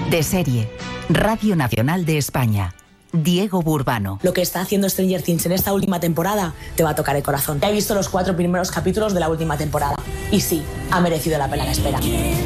De serie, Radio Nacional de España. Diego Burbano. Lo que está haciendo Stranger Things en esta última temporada te va a tocar el corazón. He visto los 4 primeros capítulos de la última temporada y sí, ha merecido la pena la espera.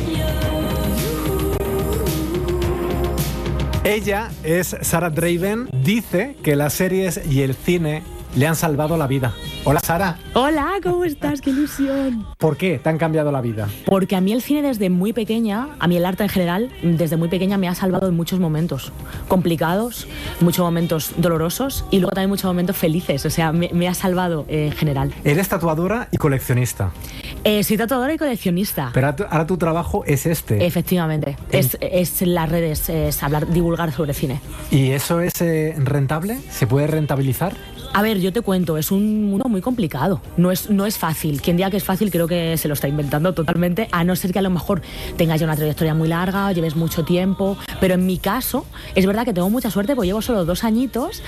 Ella es Sarah Draven. Dice que las series y el cine le han salvado la vida. Hola, Sara. Hola, ¿cómo estás? ¡Qué ilusión! ¿Por qué te han cambiado la vida? Porque a mí el cine desde muy pequeña, a mí el arte en general, desde muy pequeña me ha salvado en muchos momentos complicados, muchos momentos dolorosos y luego también muchos momentos felices. O sea, me ha salvado en general. Eres tatuadora y coleccionista. Soy tatuadora y coleccionista. Pero ahora tu trabajo es este. Efectivamente. Es las redes, es divulgar sobre cine. ¿Y eso es rentable? ¿Se puede rentabilizar? A ver, yo te cuento, es un mundo muy complicado, no es fácil. Quien diga que es fácil creo que se lo está inventando totalmente, a no ser que a lo mejor tengas ya una trayectoria muy larga o lleves mucho tiempo, pero en mi caso es verdad que tengo mucha suerte porque llevo solo 2 añitos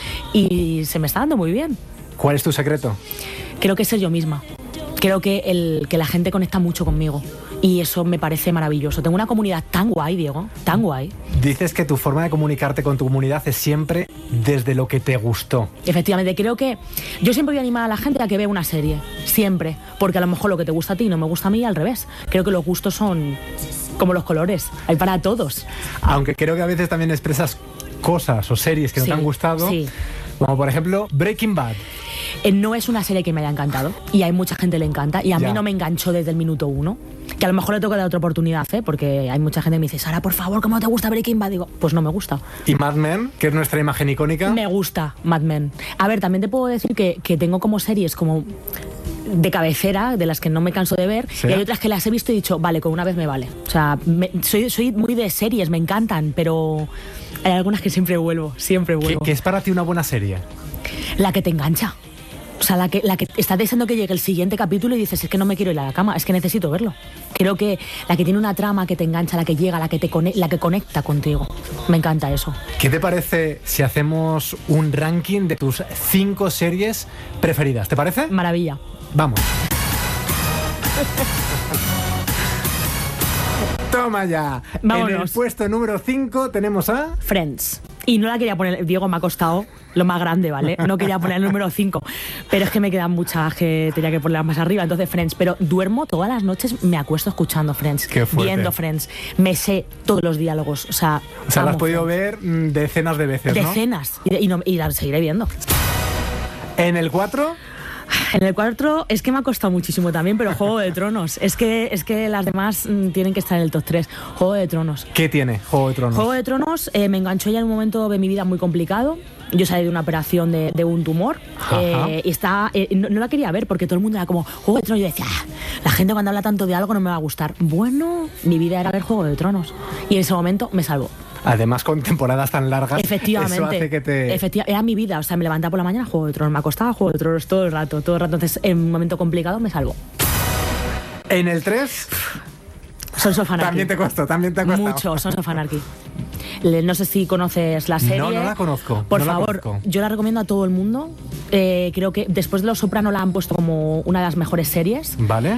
y se me está dando muy bien. ¿Cuál es tu secreto? Creo que es ser yo misma. Creo que la gente conecta mucho conmigo y eso me parece maravilloso. Tengo una comunidad tan guay, Diego, tan guay. Dices que tu forma de comunicarte con tu comunidad es siempre desde lo que te gustó. Efectivamente, creo que yo siempre voy a animar a la gente a que vea una serie, siempre, porque a lo mejor lo que te gusta a ti no me gusta a mí y al revés. Creo que los gustos son como los colores, hay para todos. Aunque creo que a veces también expresas cosas o series que no te han gustado, como por ejemplo Breaking Bad. No es una serie que me haya encantado y hay mucha gente que le encanta y a mí no me enganchó desde el minuto 1, que a lo mejor le tengo que dar otra oportunidad, porque hay mucha gente que me dice, Sara, por favor, ¿cómo te gusta Breaking Bad? Digo, pues no me gusta. ¿Y Mad Men, que es nuestra imagen icónica? Me gusta Mad Men. A ver, también te puedo decir que tengo como series como de cabecera, de las que no me canso de ver, y hay otras que las he visto y he dicho, vale, con una vez me vale. O sea, soy muy de series, me encantan, pero hay algunas que siempre vuelvo. ¿Qué es para ti una buena serie? La que te engancha. O sea, la que está deseando que llegue el siguiente capítulo y dices, es que no me quiero ir a la cama, es que necesito verlo. Creo que la que tiene una trama que te engancha, la que llega, la que conecta contigo. Me encanta eso. ¿Qué te parece si hacemos un ranking de tus 5 series preferidas? ¿Te parece? Maravilla. Vamos. Toma ya. Vámonos. En el puesto número 5 tenemos a Friends. Y no la quería poner, Diego, me ha costado lo más grande, ¿vale? No quería poner el número 5, pero es que me quedan muchas que tenía que ponerlas más arriba, entonces Friends. Pero duermo todas las noches, me acuesto escuchando Friends, viendo Friends. Me sé todos los diálogos, o sea la has podido ver decenas de veces, ¿no? Decenas, y la seguiré viendo. ¿En el 4? En el 4 es que me ha costado muchísimo también, pero Juego de Tronos. Es que las demás tienen que estar en el top 3. Juego de Tronos. ¿Qué tiene Juego de Tronos? Juego de Tronos me enganchó ya en un momento de mi vida muy complicado. Yo salí de una operación de un tumor y no la quería ver porque todo el mundo era como Juego de Tronos. Yo decía, la gente cuando habla tanto de algo no me va a gustar. Bueno, mi vida era ver Juego de Tronos y en ese momento me salvó. Además, con temporadas tan largas, efectivamente, eso hace que te... Era mi vida, o sea, me levantaba por la mañana, Juego de Tronos, me acostaba, Juego de Tronos todo el rato. Entonces, en un momento complicado me salvó. ¿En el 3? Sons of Anarchy. También te ha costado. Mucho, Sons of Anarchy. No sé si conoces la serie. No la conozco. Por favor, yo la recomiendo a todo el mundo. Creo que después de Los Soprano la han puesto como una de las mejores series. Vale.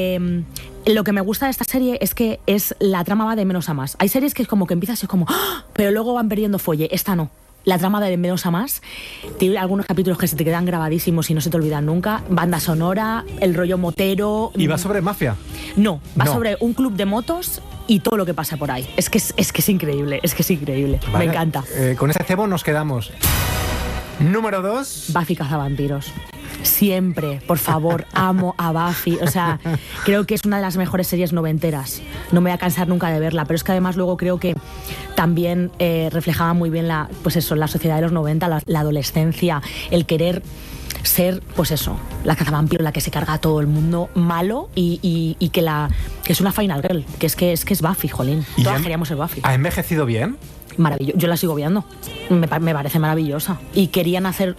Lo que me gusta de esta serie es que la trama va de menos a más. Hay series que es como que empiezas y es como, ¡ah!, pero luego van perdiendo fuelle. Esta no. La trama va de menos a más. Tiene algunos capítulos que se te quedan grabadísimos y no se te olvidan nunca. Banda sonora, el rollo motero. ¿Y va sobre mafia? No, va sobre un club de motos y todo lo que pasa por ahí. Es que es increíble, Vale. Me encanta. Con ese cebo nos quedamos. Número 2. Buffy cazavampiros. Siempre, por favor, amo a Buffy. O sea, creo que es una de las mejores series noventeras. No me voy a cansar nunca de verla, pero es que además luego creo que también reflejaba muy bien la sociedad de los 90, la adolescencia, el querer ser, pues eso, la cazavampiro, la que se carga a todo el mundo malo y que es una final girl, que es Buffy, jolín. Todas queríamos ser Buffy. ¿Ha envejecido bien? Maravilloso. Yo la sigo viendo. Me parece maravillosa. Y querían hacer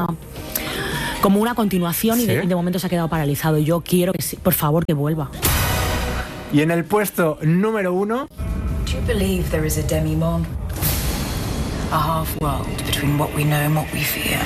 como una continuación, ¿sí? y de momento se ha quedado paralizado. Yo quiero que, por favor, que vuelva. Y en el puesto número 1. Do you believe there is a demi-monde? A half world between what we know and what we fear.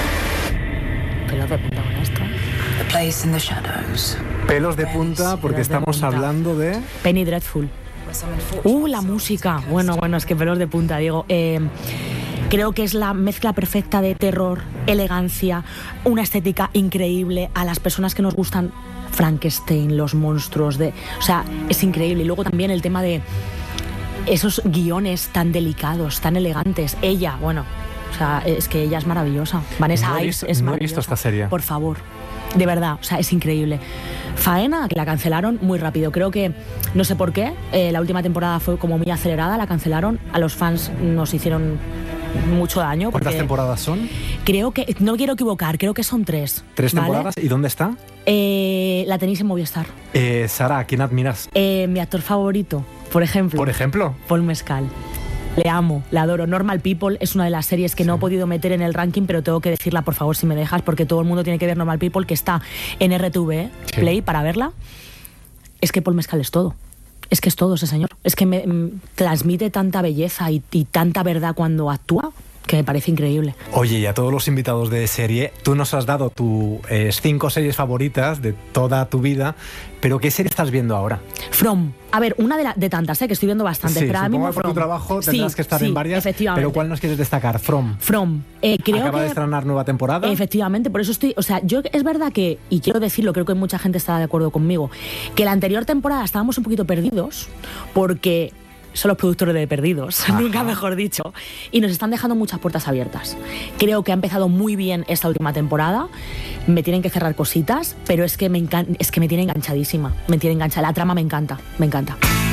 Pelos de punta con esto. A place in the shadows. Pelos de punta porque estamos hablando de... Penny Dreadful. La música. Bueno, es que pelos de punta, Diego. Creo que es la mezcla perfecta de terror, elegancia, una estética increíble. A las personas que nos gustan Frankenstein, los monstruos, o sea, es increíble. Y luego también el tema de esos guiones tan delicados, tan elegantes. Ella, bueno, o sea, es que ella es maravillosa. Vanessa Ives es maravillosa. No he visto esta serie. Por favor. De verdad, o sea, es increíble. Faena, que la cancelaron muy rápido. Creo que, no sé por qué, la última temporada fue como muy acelerada, la cancelaron. A los fans nos hicieron mucho daño. ¿Cuántas temporadas son? Creo que, no quiero equivocar, creo que son 3. ¿3 temporadas? ¿Y dónde está? La tenéis en Movistar. Sara, ¿a quién admiras? Mi actor favorito, por ejemplo. ¿Por ejemplo? Paul Mescal. Le amo, la adoro. Normal People es una de las series que no he podido meter en el ranking, pero tengo que decirla, por favor, si me dejas, porque todo el mundo tiene que ver Normal People, que está en RTV Play para verla. Es que Paul Mescal es todo. Es que es todo ese señor. Es que me transmite tanta belleza y tanta verdad cuando actúa, que me parece increíble. Oye, y a todos los invitados de serie, tú nos has dado tus 5 series favoritas de toda tu vida, pero ¿qué serie estás viendo ahora? From. A ver, una de tantas, que estoy viendo bastante. Sí, pero ahora mismo por tu trabajo tendrás que estar en varias, efectivamente. Pero ¿cuál nos quieres destacar? From. Creo Acaba que de estrenar nueva temporada. Efectivamente, por eso estoy... O sea, yo es verdad que, y quiero decirlo, creo que mucha gente estará de acuerdo conmigo, que la anterior temporada estábamos un poquito perdidos, porque son los productores de Perdidos, nunca mejor dicho, y nos están dejando muchas puertas abiertas. Creo que ha empezado muy bien esta última temporada, me tienen que cerrar cositas, pero es que me tiene enganchadísima, me tiene enganchada, la trama me encanta, me encanta.